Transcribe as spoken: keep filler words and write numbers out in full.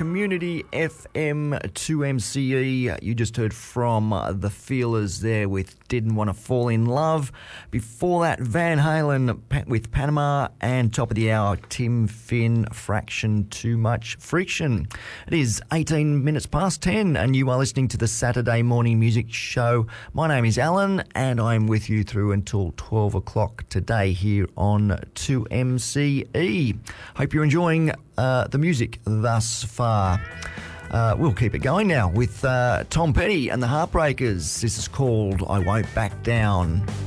Community F M two M C E. You just heard from uh, The Feelers there with Didn't Want to Fall in Love. Before that, Van Halen pa- with Panama, and top of the hour, Tim Finn, Fraction Too Much Friction. It is eighteen minutes past ten and you are listening to the Saturday Morning Music Show. My name is Alan and I'm with you through until twelve o'clock today here on two M C E. Hope you're enjoying uh, the music thus far. Uh, we'll keep it going now with uh, Tom Petty and the Heartbreakers. This is called I Won't Back Down.